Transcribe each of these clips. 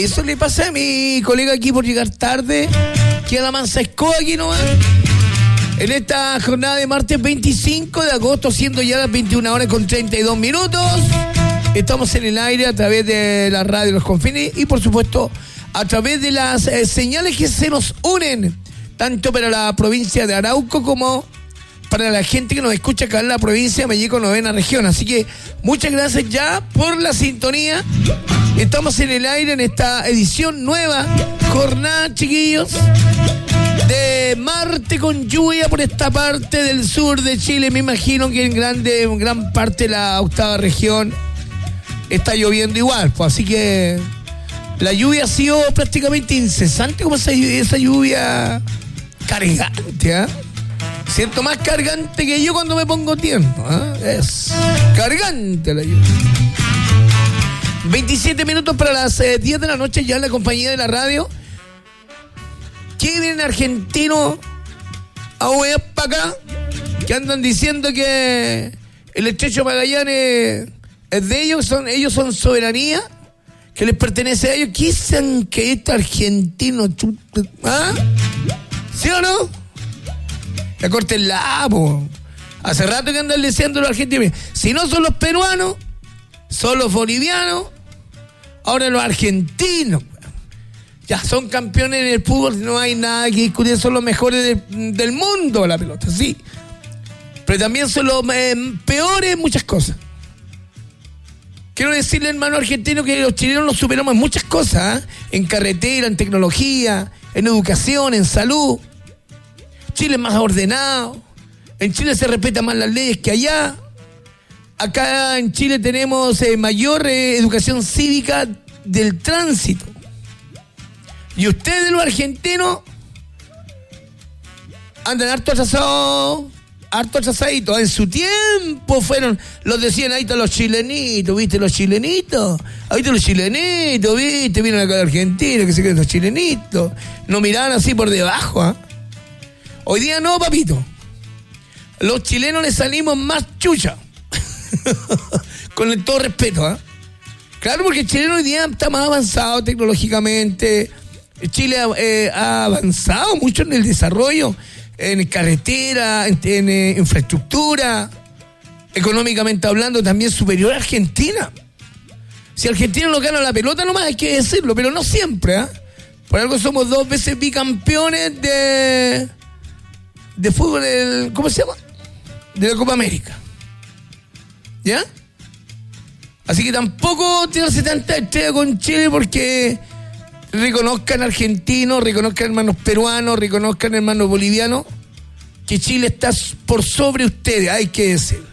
Eso le pasa a mi colega aquí por llegar tarde, que a la mansa escoba aquí nomás. En esta jornada de martes 25 de agosto, siendo ya las 21 horas con 32 minutos. Estamos en el aire a través de la radio Los Confines y por supuesto a través de las señales que se nos unen, tanto para la provincia de Arauco como para la gente que nos escucha acá en la provincia de Mayeco, novena región. Así que muchas gracias ya por la sintonía. Estamos en el aire en esta edición nueva, jornada, chiquillos, de Marte con lluvia por esta parte del sur de Chile. Me imagino que en gran parte de la octava región está lloviendo igual, pues, así que la lluvia ha sido prácticamente incesante, como esa lluvia cargante, ¿eh? Siento más cargante que yo cuando me pongo tiempo, ¿eh? Es cargante la lluvia. 27 minutos para las 10 de la noche ya en la compañía de la radio. ¿Qué vienen argentinos a huear para acá? Que andan diciendo que el estrecho Magallanes es de ellos, ellos son soberanía, que les pertenece a ellos. ¿Qué dicen que estos argentinos? ¿Ah? ¿Sí o no? La corte el lapo. Hace rato que andan diciendo los argentinos. Si no son los peruanos, son los bolivianos, ahora los argentinos. Ya son campeones en el fútbol, no hay nada que discutir, son los mejores del mundo la pelota, sí. Pero también son los peores en muchas cosas. Quiero decirle, hermano argentino, que los chilenos los superamos en muchas cosas, ¿eh? En carretera, en tecnología, en educación, en salud. Chile es más ordenado. En Chile se respetan más las leyes que allá. Acá en Chile tenemos mayor educación cívica del tránsito. Y ustedes, los argentinos, andan harto atrasaditos. En su tiempo fueron, los decían, ahí están los chilenitos, ¿viste? Los chilenitos. Ahí están los chilenitos, ¿viste? Vienen acá de Argentina, que se quedan los chilenitos. No miraban así por debajo, ¿eh? Hoy día no, papito. Los chilenos les salimos más chucha. Con todo respeto, ¿eh? Claro, porque el chileno hoy día está más avanzado tecnológicamente. Chile ha avanzado mucho en el desarrollo, en carretera, en infraestructura, económicamente hablando, también superior a Argentina. Si Argentina no gana la pelota, nomás hay que decirlo, pero no siempre, ¿eh? Por algo somos 2 veces bicampeones de fútbol, ¿cómo se llama? De la Copa América. ¿Ya? Así que tampoco tirarse tanta estrella con Chile, porque reconozcan argentinos, reconozcan hermanos peruanos, reconozcan hermanos bolivianos, que Chile está por sobre ustedes, hay que decirlo.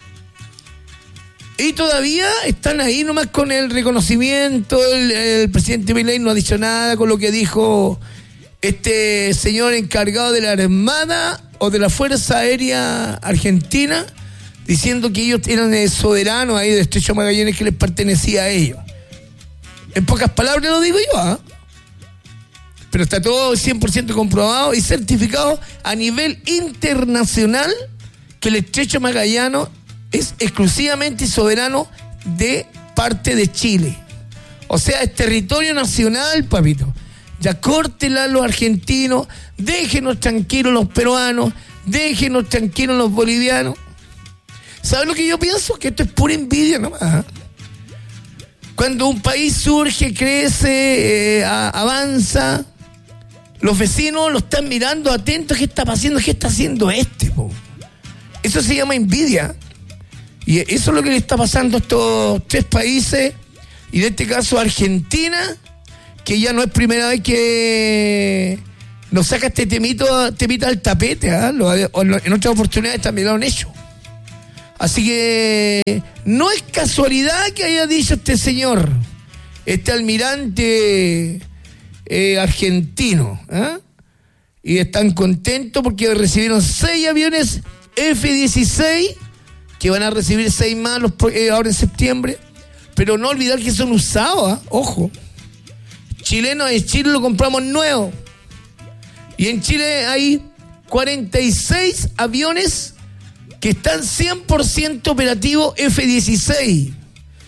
Y todavía están ahí nomás con el reconocimiento. El presidente Milei no ha dicho nada con lo que dijo este señor encargado de la Armada o de la Fuerza Aérea Argentina, diciendo que ellos eran soberanos ahí del estrecho Magallanes, que les pertenecía a ellos. En pocas palabras lo digo yo, ¿eh? Pero está todo 100% comprobado y certificado a nivel internacional que el estrecho Magallanes es exclusivamente soberano de parte de Chile. O sea, es territorio nacional, papito. Ya córtela los argentinos, déjenos tranquilos los peruanos, déjenos tranquilos los bolivianos. ¿Sabes lo que yo pienso? Que esto es pura envidia nomás, ¿eh? Cuando un país surge, crece, avanza, los vecinos lo están mirando atentos. ¿Qué está pasando? ¿Qué está haciendo este, po? Eso se llama envidia. Y eso es lo que le está pasando a estos 3 países, y en este caso Argentina, que ya no es primera vez que nos saca este temita al tapete, ¿eh? En otras oportunidades también lo han hecho. Así que no es casualidad que haya dicho este señor, este almirante argentino, ¿eh? Y están contentos porque recibieron 6 aviones F-16, que van a recibir 6 más ahora en septiembre. Pero no olvidar que son usados, ¿eh? Ojo. Chilenos en Chile lo compramos nuevo. Y en Chile hay 46 aviones que están 100% operativos F-16.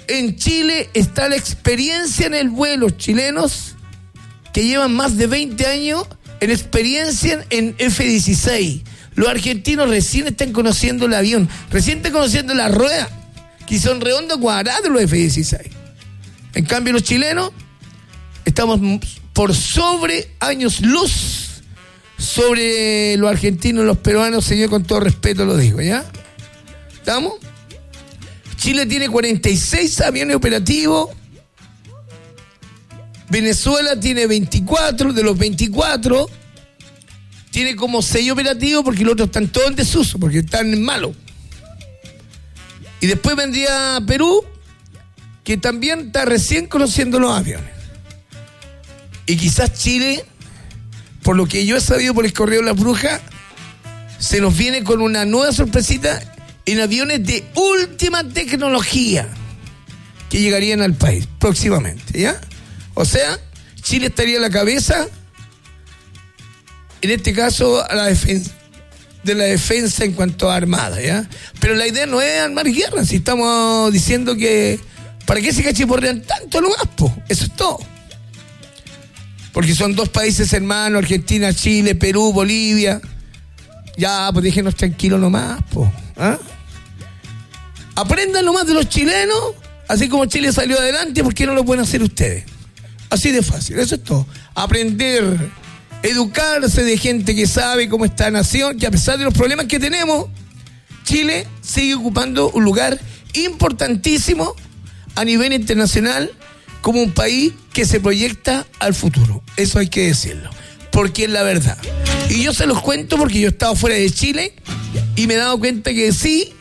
en Chile está la experiencia en el vuelo, chilenos que llevan más de 20 años en experiencia en F-16. Los argentinos recién están conociendo el avión, recién están conociendo la rueda, que son redondos cuadrados los F-16. En cambio, los chilenos estamos por sobre años luz sobre los argentinos y los peruanos, señor, con todo respeto lo digo, ¿ya? ¿Estamos? Chile tiene 46 aviones operativos. Venezuela tiene 24, de los 24 tiene como 6 operativos porque los otros están todos en desuso, porque están malos. Y después vendría Perú, que también está recién conociendo los aviones. Y quizás Chile, por lo que yo he sabido por el Correo de las Brujas, se nos viene con una nueva sorpresita en aviones de última tecnología que llegarían al país próximamente, ¿ya? O sea, Chile estaría a la cabeza, en este caso, a la defensa, de la defensa en cuanto a armada, ¿ya? Pero la idea no es armar guerra, si estamos diciendo que ¿para qué se cachiporrean tanto los gaspos? Eso es todo. Porque son 2 países hermanos, Argentina, Chile, Perú, Bolivia. Ya, pues déjenos tranquilos nomás, po. ¿Ah? Aprendan nomás de los chilenos, así como Chile salió adelante, ¿por qué no lo pueden hacer ustedes? Así de fácil, eso es todo. Aprender, educarse de gente que sabe cómo está la nación, que a pesar de los problemas que tenemos, Chile sigue ocupando un lugar importantísimo a nivel internacional como un país que se proyecta al futuro. Eso hay que decirlo, porque es la verdad. Y yo se los cuento porque yo he estado fuera de Chile y me he dado cuenta que sí,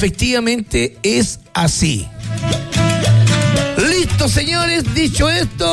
efectivamente es así. Listo, señores, dicho esto.